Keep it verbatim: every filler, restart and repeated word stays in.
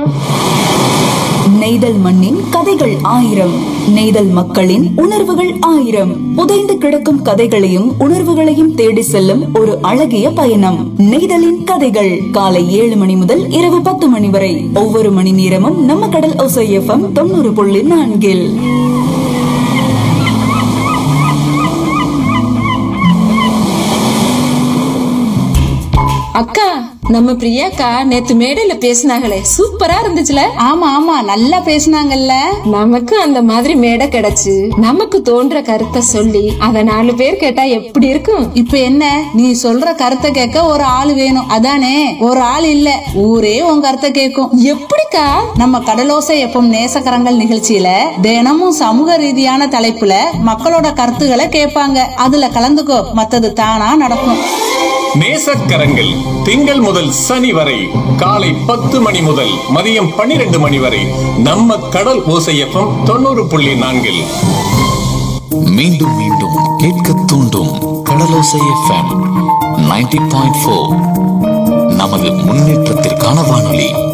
நெய்தல் மண்ணின் கதைகள் ஆயிரம், நெய்தல் மக்களின் உணர்வுகள் ஆயிரம். புதைந்து கிடக்கும் கதைகளையும் உணர்வுகளையும் தேடி செல்லும் ஒரு அழகிய பயணம். நெய்தலின் கதைகள் காலை ஏழு மணி முதல் இரவு பத்து மணி வரை, ஒவ்வொரு மணி நேரமும் நம்ம கடல் ஓசை எஃப்எம் தொண்ணூறு புள்ளி நான்கில். அக்கா, நம்ம பிரியாக்கா நேத்து மேடையில பேசினாங்களே, சூப்பரா இருந்துச்சுல? ஆமா ஆமா, நல்லா பேசினாங்கல்ல. நமக்கு அந்த மாதிரி மேடை கிடைச்சு நமக்கு தோன்ற கருத்தை சொல்லி அத நாலு பேர் கேட்டா எப்படி இருக்கும்? இப்ப என்ன, நீ சொல்ற கருத்தை கேட்க ஒரு ஆள் வேணும், அதானே? ஒரு ஆள் இல்ல, ஊரே உன் கருத்தை கேட்கும். எப்படிக்கா? நம்ம கடலோசை எப்பவும் நேசக்கரங்கள் நிகழ்ச்சியில தினமும் சமூக ரீதியான தலைப்புல மக்களோட கருத்துக்களை கேட்பாங்க. அதுல கலந்துக்கோ, மத்தது தானா நடக்கும். நேசக்கரங்கள் திங்கள் முதல் சனி வரை காலை பத்து மணி முதல் மதியம் பன்னிரண்டு மணி வரை நம்ம கடல் ஓசை எஃப்எம் தொண்ணூறு புள்ளி நான்கில். மீண்டும் மீண்டும் கேட்க தூண்டும் கடலோசை எஃப்எம் தொண்ணூறு புள்ளி நான்கு. நமது முன்னேற்றத்திற்கான வானொலி.